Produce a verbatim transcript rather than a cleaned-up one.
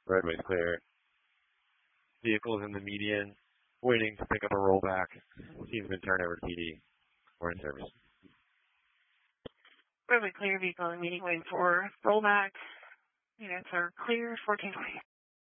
Roadway's clear. Vehicles in the median, waiting to pick up a rollback. Team's been turned over to P D. We're in service. Roadway clear, vehicle in the median waiting for rollback. Units are clear, fourteen twenty.